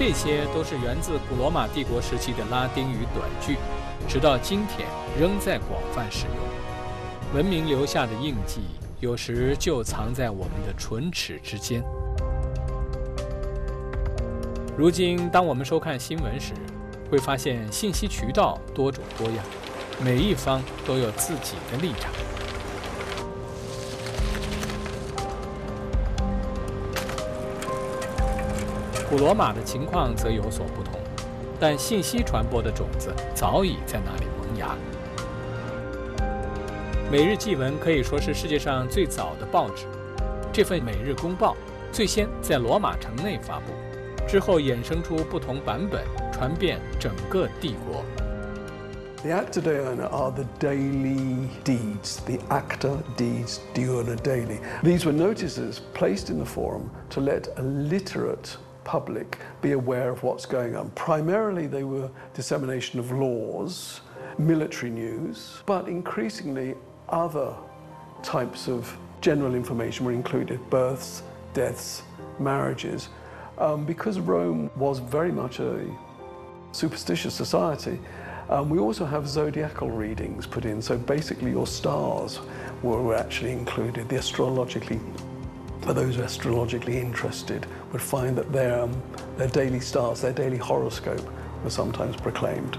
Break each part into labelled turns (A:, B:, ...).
A: 这些都是源自古罗马帝国时期的拉丁语短句，直到今天仍在广泛使用。文明留下的印记，有时就藏在我们的唇齿之间。如今，当我们收看新闻时，会发现信息渠道多种多样，每一方都有自己的立场。古罗马的情况则有所不同，但信息传播的种子早已在那里萌芽。每日纪文可以说是世界上最早的报纸，这份每日公报最先在罗马城内发布，之后衍生出不同版本，传遍整个帝国。
B: The Acta Diurna are the daily deeds, the Acta Deeds Diurna Daily. These were notices placed in the forum to let a literate public be aware of what's going on. Primarily, they were dissemination of laws, military news, but increasingly other types of general information were included, births, deaths, marriages. Because Rome was very much a superstitious society, we also have zodiacal readings put in. So basically your stars were actually included. For those astrologically interested, would find that their daily stars, their daily horoscope was sometimes proclaimed.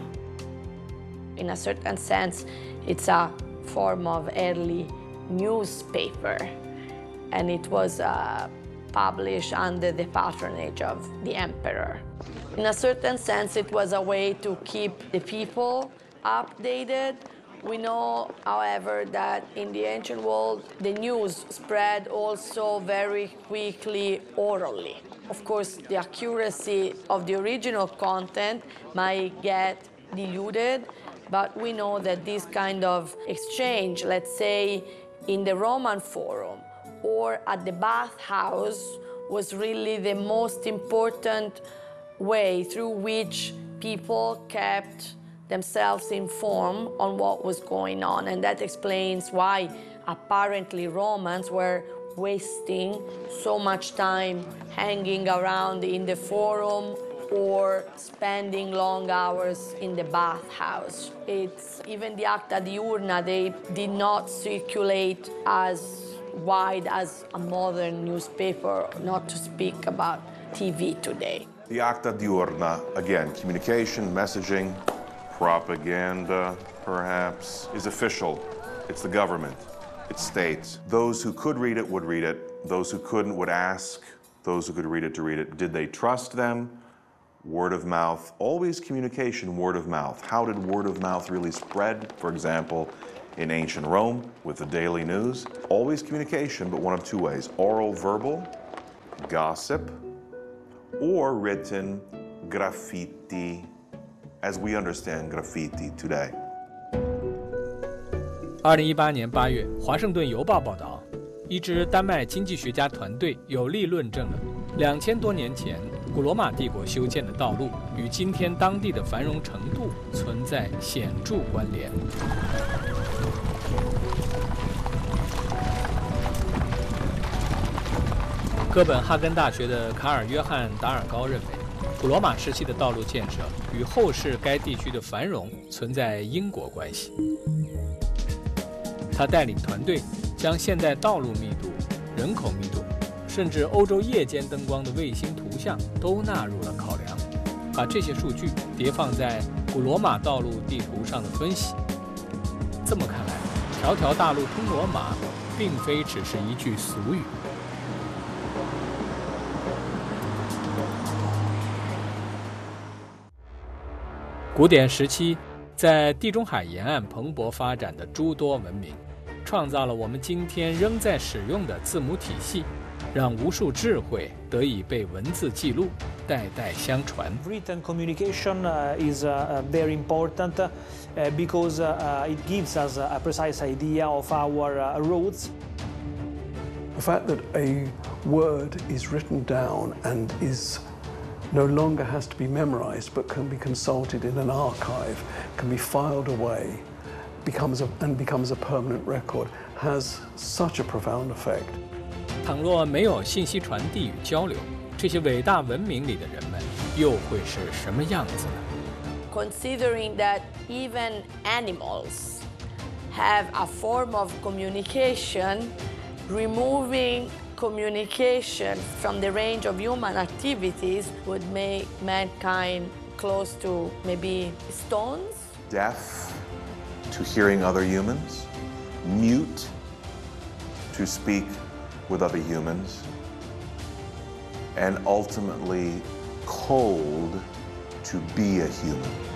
C: In a certain sense, it's a form of early newspaper, and it was published under the patronage of the emperor. In a certain sense, it was a way to keep the people updated. We know, however, that in the ancient world, the news spread also very quickly orally. Of course, the accuracy of the original content might get diluted, but we know that this kind of exchange, let's say in the Roman Forum or at the bathhouse, was really the most important way through which people kept themselves informed on what was going on. And that explains why apparently Romans were wasting so much time hanging around in the forum or spending long hours in the bathhouse. It's even the Acta Diurna, they did not circulate as wide as a modern newspaper, not to speak about TV today.
D: The Acta Diurna, again, communication, messaging, propaganda, perhaps, is official. It's the government. It states. Those who could read it would read it. Those who couldn't would ask those who could read it to read it. Did they trust them? Word of mouth. Always communication, word of mouth. How did word of mouth really spread? For example, in ancient Rome with the daily news. Always communication, but one of two ways. Oral, verbal, gossip, or written graffiti, as we understand graffiti today.
A: 2018年8月，《华盛顿邮报》报道，一支丹麦经济学家团队有力论证了2000多年前古罗马帝国修建的道路与今天当地的繁荣程度存在显著关联。哥本哈根大学的卡尔约翰达尔高认为，古罗马时期的道路建设与后世该地区的繁荣存在因果关系。他带领团队将现代道路密度、人口密度，甚至欧洲夜间灯光的卫星图像都纳入了考量，把这些数据叠放在古罗马道路地图上的分析。这么看来，条条大路通罗马并非只是一句俗语。古典时期，在地中海沿岸蓬勃发展的诸多文明，创造了我们今天仍在使用的字母体系，让无数智慧得以被文字记录，代代相传。
E: Written communication is very important because it gives us a precise idea of our routes.
B: The fact that a word is written down and is no longer has to be memorized but can be consulted in an archive, can be filed away, becomes a permanent record, has such a profound effect.
A: 倘若没有信息传递与交流，这些伟大文明里的人们又会是什么样子呢？
C: Considering that even animals have a form of communication, removing communication from the range of human activities would make mankind close to maybe stones.
D: Deaf to hearing other humans, mute to speak with other humans, and ultimately cold to be a human.